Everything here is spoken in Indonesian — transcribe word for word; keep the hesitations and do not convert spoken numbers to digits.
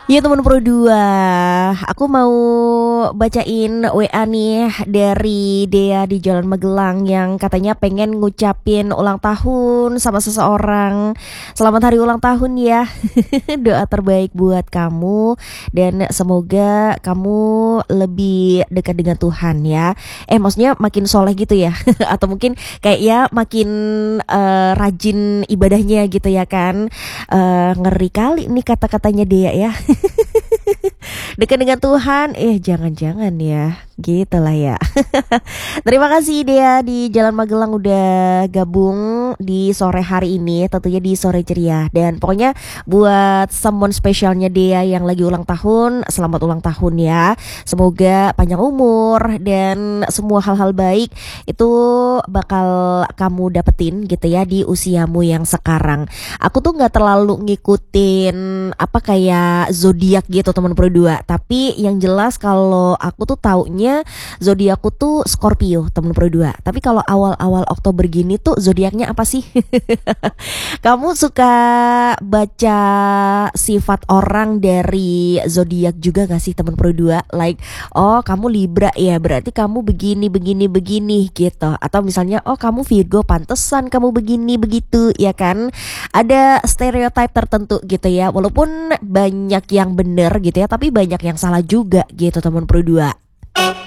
Ya teman Pro dua, aku mau bacain W A nih dari Dea di Jalan Magelang yang katanya pengen ngucapin ulang tahun sama seseorang. Selamat hari ulang tahun ya. Doa terbaik buat kamu dan semoga kamu lebih dekat dengan Tuhan ya. Eh maksudnya makin soleh gitu ya. Atau mungkin kayak ya makin eh, rajin ibadahnya gitu ya kan. Eh, ngeri kali nih kata-katanya Dea ya. Dekat dengan Tuhan, eh jangan-jangan ya, gitulah ya. Terima kasih Dea di Jalan Magelang udah gabung di sore hari ini, tentunya di sore ceria. Dan pokoknya buat someone spesialnya Dea yang lagi ulang tahun, selamat ulang tahun ya. Semoga panjang umur dan semua hal-hal baik itu bakal kamu dapetin gitu ya di usiamu yang sekarang. Aku tuh nggak terlalu ngikutin apa kayak zodiak gitu teman Pro dua, tapi yang jelas kalau aku tuh taunya zodiakku tuh Scorpio teman Pro dua. Tapi kalau awal-awal Oktober gini tuh zodiaknya apa sih? Kamu suka baca sifat orang dari zodiak juga gak sih teman Pro dua? Like, oh kamu Libra ya, berarti kamu begini begini begini gitu. Atau misalnya oh kamu Virgo, pantesan kamu begini begitu ya kan? Ada stereotip tertentu gitu ya. Walaupun banyak yang benar gitu ya, tapi banyak yang salah juga gitu teman Pro dua.